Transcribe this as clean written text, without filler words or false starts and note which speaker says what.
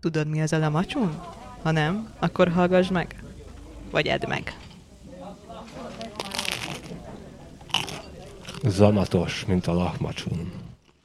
Speaker 1: Tudod, mi ez a lamacsun? Ha nem, akkor hallgass meg. Vagy edd meg.
Speaker 2: Zamatos, mint a lahmacsun.